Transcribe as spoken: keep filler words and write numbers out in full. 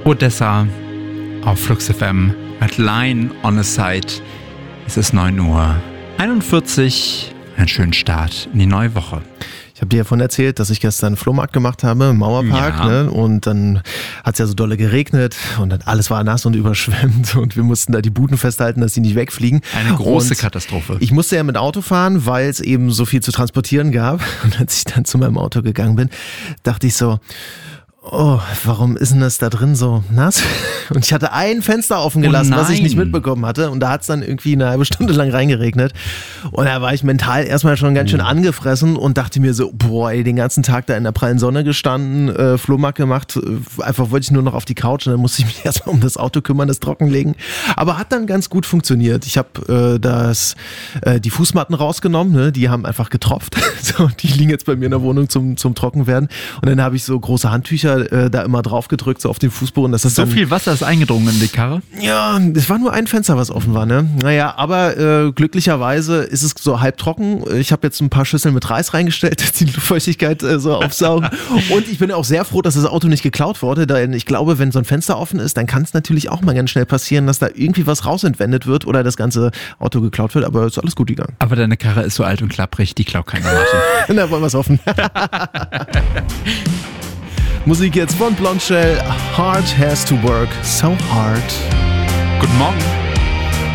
Odessa auf Flux F M mit Line on a Side. Es ist neun Uhr einundvierzig. Einen schönen Start in die neue Woche. Ich habe dir ja davon erzählt, dass ich gestern einen Flohmarkt gemacht habe im Mauerpark. Ja. Ne? Und dann hat es ja so dolle geregnet und dann alles war nass und überschwemmt und wir mussten da die Buden festhalten, dass die nicht wegfliegen. Eine große und Katastrophe. Ich musste ja mit Auto fahren, weil es eben so viel zu transportieren gab. Und als ich dann zu meinem Auto gegangen bin, dachte ich so, oh, warum ist denn das da drin so nass? Und ich hatte ein Fenster offen gelassen, Oh was ich nicht nein. mitbekommen hatte. Und da hat es dann irgendwie eine halbe Stunde lang reingeregnet. Und da war ich mental erstmal schon ganz schön angefressen und dachte mir so, boah, ey, den ganzen Tag da in der prallen Sonne gestanden, äh, Flohmarkt gemacht. Äh, einfach wollte ich nur noch auf die Couch und dann musste ich mich erstmal um das Auto kümmern, das trockenlegen. Aber hat dann ganz gut funktioniert. Ich habe äh, das, äh, die Fußmatten rausgenommen, ne? Die haben einfach getropft. So, die liegen jetzt bei mir in der Wohnung zum, zum Trockenwerden. Und dann habe ich so große Handtücher äh, da immer drauf gedrückt, so auf den Fußboden. Dass das So dann, viel Wasser ist eingedrungen in die Karre. ja, es war nur ein Fenster, was offen war, ne? Naja, aber äh, glücklicherweise ist es so halb trocken. Ich habe jetzt ein paar Schüsseln mit Reis reingestellt, dass die Luftfeuchtigkeit äh, so aufsaugen. Und ich bin auch sehr froh, dass das Auto nicht geklaut wurde, denn ich glaube, wenn so ein Fenster offen ist, dann kann es natürlich auch mal ganz schnell passieren, dass da irgendwie was rausentwendet wird oder das ganze Auto geklaut wird, aber ist alles gut gegangen. Aber deine Karre ist so alt und klapprig, die klaut keiner, Martin. Na, wollen wir es offen. Musik jetzt von Blondshell. Hard has to work so hard. Guten Morgen.